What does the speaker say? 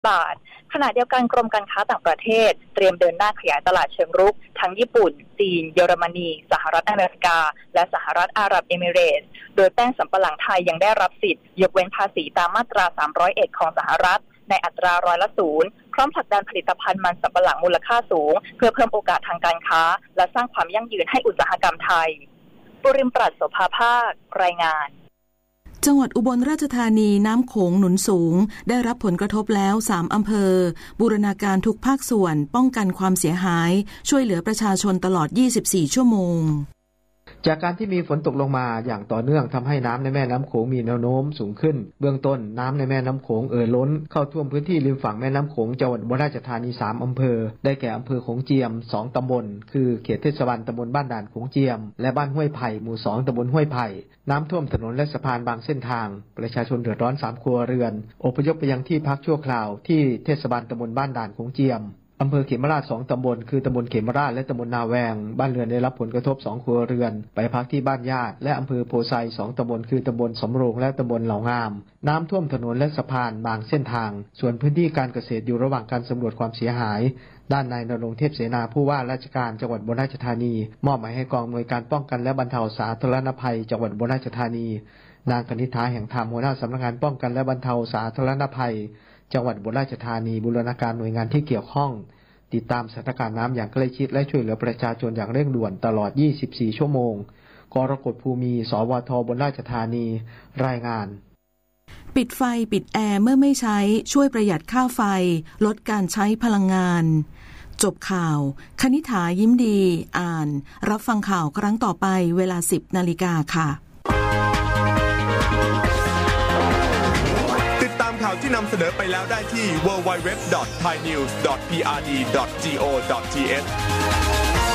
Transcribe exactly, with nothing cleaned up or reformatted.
บาทขณะเดียวกันกรมการค้าต่างประเทศเตรียมเดินหน้าขยายตลาดเชิงรุกทั้งญี่ปุ่นจีนเยอรมนีสหรัฐอเมริกาและสหรัฐอาหรับเอมิเรตส์โดยแป้งสำปะหลังไทยยังได้รับสิทธิ์ยกเว้นภาษีตามมาตราสามร้อยเอ็ดของสหรัฐในอัตราร้อยละศูนย์พร้อมผลักดันผลิตภัณฑ์มันสำปะหลังมูลค่าสูงเพื่อเพิ่มโอกาสทางการค้าและสร้างความยั่งยืนให้อุตสาหกรรมไทยปุริมปรัชโสภาภาครายงานจังหวัดอุบลราชธานีน้ำโขงหนุนสูงได้รับผลกระทบแล้วสามอำเภอบูรณาการทุกภาคส่วนป้องกันความเสียหายช่วยเหลือประชาชนตลอดยี่สิบสี่ชั่วโมงจากการที่มีฝนตกลงมาอย่างต่อเนื่องทำให้น้ำในแม่น้ำโขงมีแนวโน้มสูงขึ้นเบื้องต้นน้ำในแม่น้ำโขงเอ่อล้นเข้าท่วมพื้นที่ริมฝั่งแม่น้ำโขงจังหวัดอุบลราชธานีสามอำเภอได้แก่อำเภอโขงเจียมสองตำบลคือเขตเทศบาลตำบลบ้านด่านโขงเจียมและบ้านห้วยไผ่หมู่สองตำบลห้วยไผ่น้ำท่วมถนนและสะพานบางเส้นทางประชาชนเดือดร้อนสามครัวเรือนอพยพไปยังที่พักชั่วคราวที่เทศบาลตำบลบ้านด่านโขงเจียมอำเภอเขมราชสองตำบลคือตำบลเขมราชและตำบลนาแวงบ้านเรือนได้รับผลกระทบสองครัวเรือนไปพักที่บ้านญาติและอำเภอโพไซสองตำบลคือตำบลสำโรงและตำบลเหล่างามน้ำท่วมถนนและสะพานบางเส้นทางส่วนพื้นที่การเกษตรอยู่ระหว่างการสำรวจความเสียหายด้านนายณรงค์เทพเสนาผู้ว่าราชการจังหวัดอุบลราชธานีมอบหมายให้กองอำนวยการป้องกันและบรรเทาสาธารณภัยจังหวัดอุบลราชธานีนางกนิษฐาแห่งธรรมหัวหน้าสำนักงานป้องกันและบรรเทาสาธารณภัยจังหวัดอุบลราชธานีบูรณาการหน่วยงานที่เกี่ยวข้องติดตามสถานการณ์น้ำอย่างใกล้ชิดและช่วยเหลือประชาชนอย่างเร่งด่วนตลอดยี่สิบสี่ชั่วโมงกรกฎภูมิสวทอุบลราชธานีรายงานปิดไฟปิดแอร์เมื่อไม่ใช้ช่วยประหยัดค่าไฟลดการใช้พลังงานจบข่าวคณิษฐายิ้มดีอ่านรับฟังข่าวครั้งต่อไปเวลา สิบนาฬิกาค่ะข่าวที่นำเสนอไปแล้วได้ที่ ดับเบิลยู ดับเบิลยู ดับเบิลยู ดอท ไทยนิวส์ ดอท พี อาร์ ดี ดอท จี โอ ดอท ที เอช